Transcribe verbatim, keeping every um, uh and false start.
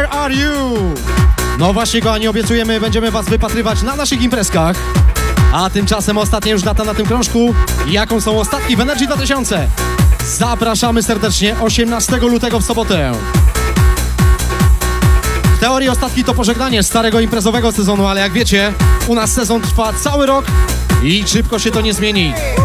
Where are you? No właśnie, kochani, obiecujemy, będziemy was wypatrywać na naszych imprezkach. A tymczasem ostatnia już data na tym krążku. Jaką są ostatki w Energy dwa tysiące? Zapraszamy serdecznie osiemnastego lutego w sobotę. W teorii ostatki to pożegnanie starego imprezowego sezonu, ale jak wiecie, u nas sezon trwa cały rok i szybko się to nie zmieni.